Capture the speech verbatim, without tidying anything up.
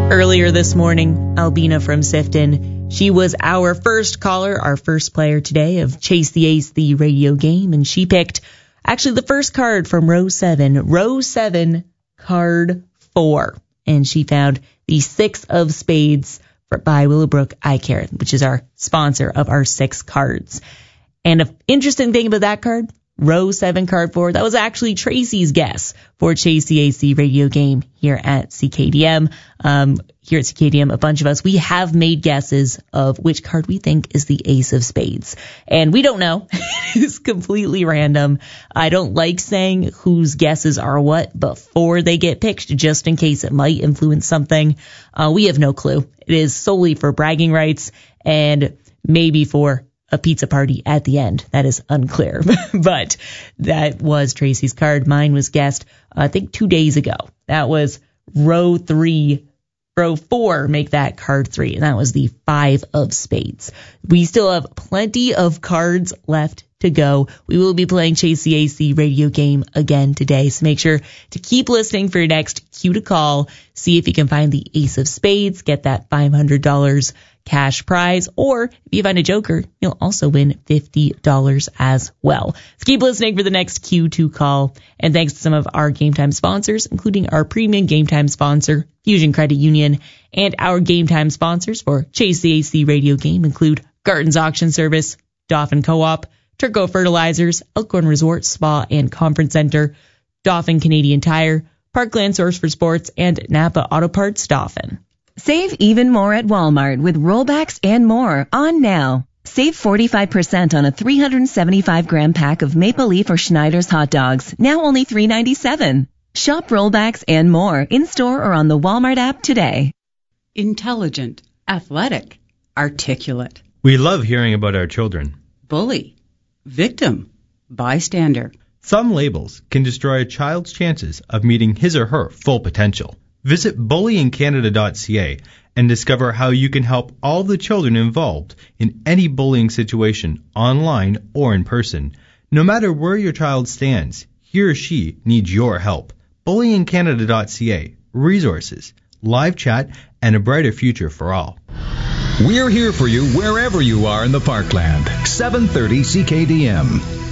Earlier this morning, Albina from Sifton, she was our first caller, our first player today of Chase the Ace, the radio game, and she picked actually the first card from row seven, row seven, card four. And she found the six of spades by Willowbrook Eye Care, which is our sponsor of our six cards. And an interesting thing about that card, row seven, card four, that was actually Tracy's guess for Chase the Ace, the radio game here at C K D M. Um, here at C K D M, a bunch of us, we have made guesses of which card we think is the ace of spades. And we don't know. It's completely random. I don't like saying whose guesses are what before they get picked, just in case it might influence something. Uh, we have no clue. It is solely for bragging rights and maybe for a pizza party at the end. That is unclear. But that was Tracy's card. Mine was guessed, I think, two days ago. That was row three. Row four, make that card three, and that was the five of spades. We still have plenty of cards left to go. We will be playing Chase the Ace, the radio game, again today, so make sure to keep listening for your next cue to call. See if you can find the ace of spades, get that five hundred dollars cash prize, or if you find a joker, you'll also win fifty dollars as well. So keep listening for the next cue to call. And thanks to some of our Game Time sponsors, including our premium Game Time sponsor, Fusion Credit Union, and our Game Time sponsors for Chase the Ace, the radio game include Garton's Auction Service, Dauphin Co-op, Turco Fertilizers, Elkhorn Resort Spa and Conference Center, Dauphin Canadian Tire, Parkland Source for Sports, and Napa Auto Parts Dauphin. Save even more at Walmart with rollbacks and more on now. Save forty-five percent on a three hundred seventy-five gram pack of Maple Leaf or Schneider's hot dogs, now only three ninety-seven. Shop rollbacks and more in-store or on the Walmart app today. Intelligent, athletic, articulate. We love hearing about our children. Bully, victim, bystander. Some labels can destroy a child's chances of meeting his or her full potential. Visit bullying canada dot c a and discover how you can help all the children involved in any bullying situation, online or in person. No matter where your child stands, he or she needs your help. bullying canada dot c a. Resources, live chat, and a brighter future for all. We're here for you wherever you are in the Parkland. seven thirty C K D M.